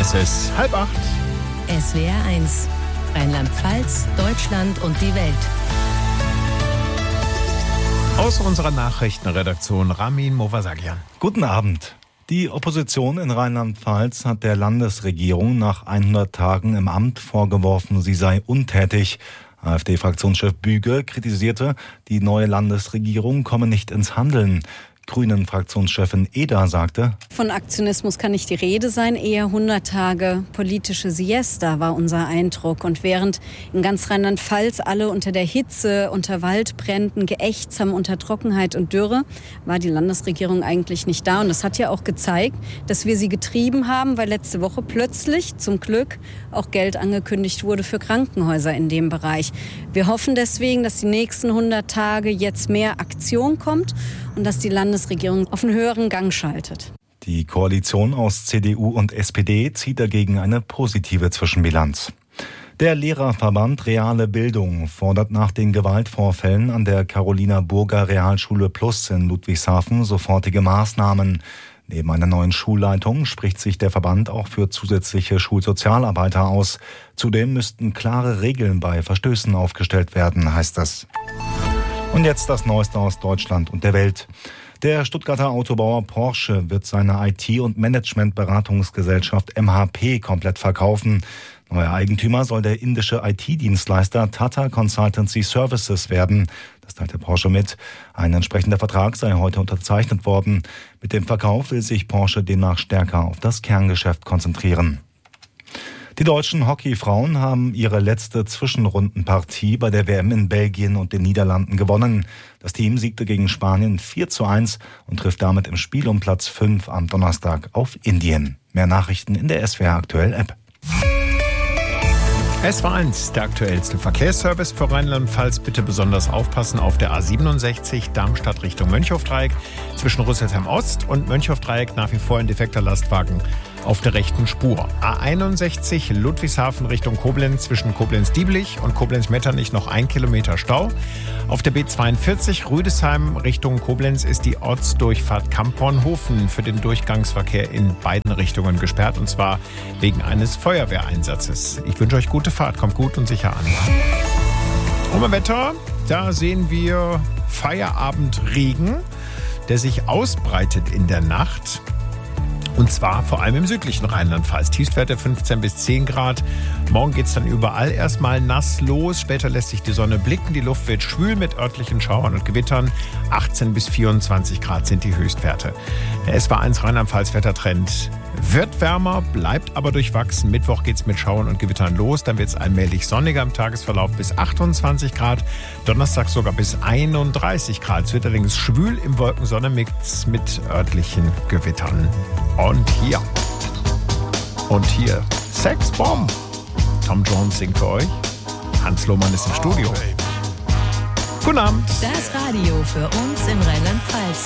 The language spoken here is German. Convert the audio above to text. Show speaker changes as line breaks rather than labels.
Es ist 7:30.
SWR 1, Rheinland-Pfalz, Deutschland und die Welt.
Aus unserer Nachrichtenredaktion Ramin Movasagian.
Guten Abend. Die Opposition in Rheinland-Pfalz hat der Landesregierung nach 100 Tagen im Amt vorgeworfen, sie sei untätig. AfD-Fraktionschef Büge kritisierte, die neue Landesregierung komme nicht ins Handeln. Grünen-Fraktionschefin Eder sagte:
Von Aktionismus kann nicht die Rede sein, eher 100 Tage politische Siesta war unser Eindruck. Und während in ganz Rheinland-Pfalz alle unter der Hitze, unter Waldbränden geächtzt haben, unter Trockenheit und Dürre, war die Landesregierung eigentlich nicht da. Und das hat ja auch gezeigt, dass wir sie getrieben haben, weil letzte Woche plötzlich zum Glück auch Geld angekündigt wurde für Krankenhäuser in dem Bereich. Wir hoffen deswegen, dass die nächsten 100 Tage jetzt mehr Aktion kommt und dass die Landesregierung auf einen höheren Gang schaltet.
Die Koalition aus CDU und SPD zieht dagegen eine positive Zwischenbilanz. Der Lehrerverband Reale Bildung fordert nach den Gewaltvorfällen an der Carolina Burger Realschule Plus in Ludwigshafen sofortige Maßnahmen. Neben einer neuen Schulleitung spricht sich der Verband auch für zusätzliche Schulsozialarbeiter aus. Zudem müssten klare Regeln bei Verstößen aufgestellt werden, heißt es. Und jetzt das Neueste aus Deutschland und der Welt. Der Stuttgarter Autobauer Porsche wird seine IT- und Managementberatungsgesellschaft MHP komplett verkaufen. Neuer Eigentümer soll der indische IT-Dienstleister Tata Consultancy Services werden. Das teilte Porsche mit. Ein entsprechender Vertrag sei heute unterzeichnet worden. Mit dem Verkauf will sich Porsche demnach stärker auf das Kerngeschäft konzentrieren. Die deutschen Hockeyfrauen haben ihre letzte Zwischenrundenpartie bei der WM in Belgien und den Niederlanden gewonnen. Das Team siegte gegen Spanien 4:1 und trifft damit im Spiel um Platz 5 am Donnerstag auf Indien. Mehr Nachrichten in der SWR Aktuell App.
SWR 1, der aktuellste Verkehrsservice für Rheinland-Pfalz. Bitte besonders aufpassen auf der A67 Darmstadt Richtung Mönchhofdreieck. Zwischen Rüsselsheim Ost und Mönchhofdreieck nach wie vor ein defekter Lastwagen auf der rechten Spur. A61 Ludwigshafen Richtung Koblenz, zwischen Koblenz-Dieblich und Koblenz-Metternich noch 1 Kilometer Stau. Auf der B42 Rüdesheim Richtung Koblenz ist die Ortsdurchfahrt Kampornhofen für den Durchgangsverkehr in beiden Richtungen gesperrt, und zwar wegen eines Feuerwehreinsatzes. Ich wünsche euch gute Fahrt, kommt gut und sicher an. Im Wetter, da sehen wir Feierabendregen, der sich ausbreitet in der Nacht. Und zwar vor allem im südlichen Rheinland-Pfalz. Tiefstwerte 15 bis 10 Grad. Morgen geht es dann überall erstmal nass los. Später lässt sich die Sonne blicken. Die Luft wird schwül mit örtlichen Schauern und Gewittern. 18 bis 24 Grad sind die Höchstwerte. Der SWR 1 Rheinland-Pfalz Wettertrend wird wärmer, bleibt aber durchwachsen. Mittwoch geht es mit Schauern und Gewittern los. Dann wird es allmählich sonniger im Tagesverlauf bis 28 Grad. Donnerstag sogar bis 31 Grad. Es wird allerdings schwül im Wolken-Sonne-Mix mit örtlichen Gewittern. Und hier Sex Bomb. Tom Jones singt für euch. Hans Lohmann ist im Studio. Guten Abend.
Das Radio für uns in Rheinland-Pfalz.